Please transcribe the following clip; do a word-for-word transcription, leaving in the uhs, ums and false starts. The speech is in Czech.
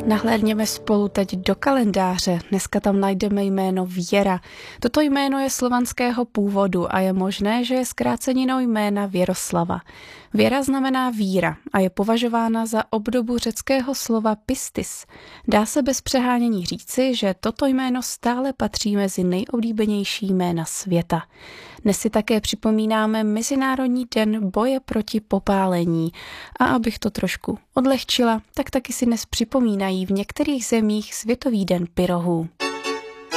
Nahlédněme spolu teď do kalendáře. Dneska tam najdeme jméno Věra. Toto jméno je slovanského původu a je možné, že je zkráceninou jména Věroslava. Věra znamená víra a je považována za obdobu řeckého slova pistis. Dá se bez přehánění říci, že toto jméno stále patří mezi nejoblíbenější jména světa. Dnes si také připomínáme Mezinárodní den boje proti popálení. A abych to trošku odlehčila, tak taky si dnes připomínají v některých zemích Světový den pyrohů.